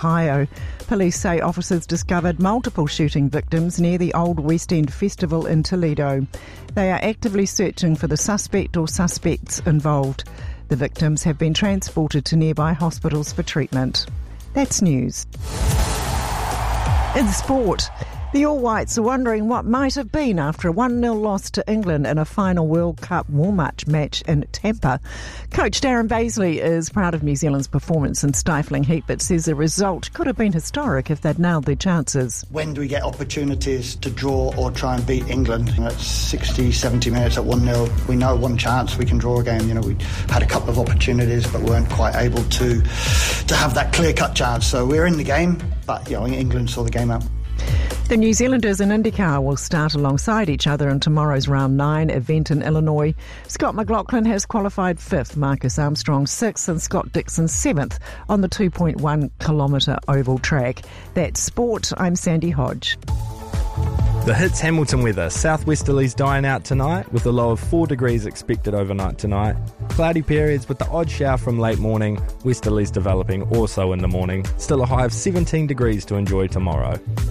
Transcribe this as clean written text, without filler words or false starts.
Ohio. Police say officers discovered multiple shooting victims near the Old West End Festival in Toledo. They are actively searching for the suspect or suspects involved. The victims have been transported to nearby hospitals for treatment. That's news. In sport, the All Whites are wondering what might have been after a 1-0 loss to England in a final World Cup warm-up match in Tampa. Coach Darren Bazley is proud of New Zealand's performance in stifling heat, but says the result could have been historic if they'd nailed their chances. When do we get opportunities to draw or try and beat England? At 60, 70 minutes at 1-0, we know one chance we can draw a game. We had a couple of opportunities, but weren't quite able to have that clear-cut chance. So we're in the game, but England saw the game out. The New Zealanders and IndyCar will start alongside each other in tomorrow's Round 9 event in Illinois. Scott McLaughlin has qualified 5th, Marcus Armstrong 6th and Scott Dixon 7th on the 2.1 kilometre oval track. That's sport. I'm Sandy Hodge. The Hits Hamilton weather. Southwesterlies dying out tonight with a low of 4 degrees expected overnight tonight. Cloudy periods with the odd shower from late morning. Westerlies developing also in the morning. Still a high of 17 degrees to enjoy tomorrow.